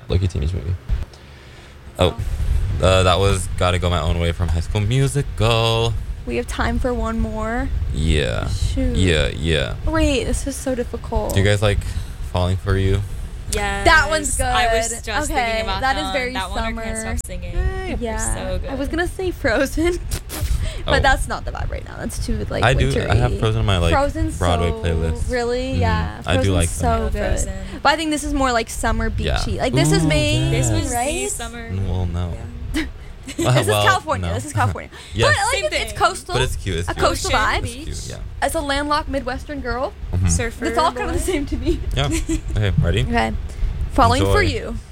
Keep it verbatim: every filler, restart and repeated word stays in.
Loki teenage movie. Oh, uh, that was Gotta Go My Own Way from High School Musical. We have time for one more. Yeah. Shoot. Yeah, yeah. Wait, this is so difficult. Do you guys like Falling for You? Yes. That one's good. I was just okay, thinking about that that. is very that summer. one or Can't Stop Singing. Yeah. So good. I was gonna say Frozen, but Oh. that's not the vibe right now. That's too like I do. wintry. I have Frozen on my like Frozen's Broadway so, playlist. Really? Mhm. Yeah. I do Frozen's like so them. I love good. Frozen. But I think this is more like summer beachy. Yeah. Like this is Ooh, May, This yeah. was right? the summer. Well, no. This is Well, California. no. This is California. Yes. But like Same it's, it's thing. coastal. But it's cute. It's a cute. coastal Ocean, vibe. beach. It's cute, yeah. As a landlocked Midwestern girl, Mhm. Surfer. it's all kind of the boy. same to me. Yeah. Okay, ready? Okay. Falling for Enjoy. you.